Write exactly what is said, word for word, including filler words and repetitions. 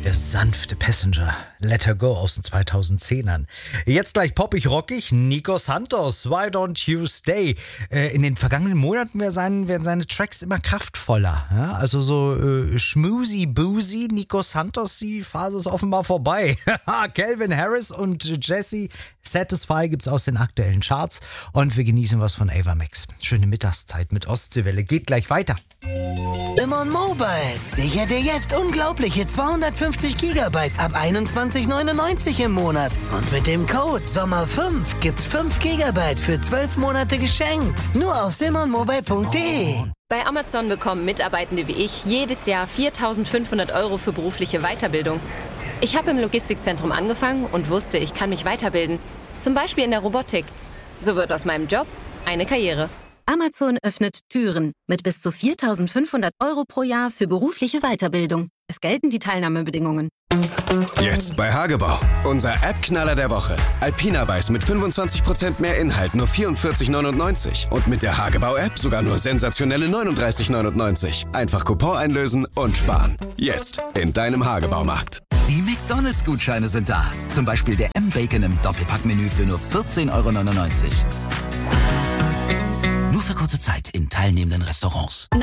Das sanfte Passenger, Let Her Go aus den zweitausendzehnern. Jetzt gleich poppig rockig, Nico Santos, Why Don't You Stay. Äh, in den vergangenen Monaten werden seine, werden seine Tracks immer kraftvoller. Ja? Also so äh, schmoozy, boozy, Nico Santos, die Phase ist offenbar vorbei. Calvin Harris und Jesse Satisfy gibt's aus den aktuellen Charts und wir genießen was von Ava Max. Schöne Mittagszeit mit Ostseewelle, geht gleich weiter. Simon Mobile. Sicher dir jetzt unglaubliche zweihundertfünfzig Gigabyte ab einundzwanzig neunundneunzig im Monat. Und mit dem Code Sommer fünf gibt's fünf Gigabyte für zwölf Monate geschenkt. Nur auf simon mobile punkt de. Bei Amazon bekommen Mitarbeitende wie ich jedes Jahr viertausendfünfhundert Euro für berufliche Weiterbildung. Ich habe im Logistikzentrum angefangen und wusste, ich kann mich weiterbilden. Zum Beispiel in der Robotik. So wird aus meinem Job eine Karriere. Amazon öffnet Türen mit bis zu viertausendfünfhundert Euro pro Jahr für berufliche Weiterbildung. Es gelten die Teilnahmebedingungen. Jetzt bei Hagebau. Unser App-Knaller der Woche. Alpina Weiß mit fünfundzwanzig Prozent mehr Inhalt, nur vierundvierzig neunundneunzig. Und mit der Hagebau-App sogar nur sensationelle neununddreißig neunundneunzig. Einfach Coupon einlösen und sparen. Jetzt in deinem Hagebaumarkt. Die McDonalds-Gutscheine sind da. Zum Beispiel der M-Bacon im Doppelpackmenü für nur vierzehn Euro neunundneunzig. Nur für kurze Zeit in teilnehmenden Restaurants.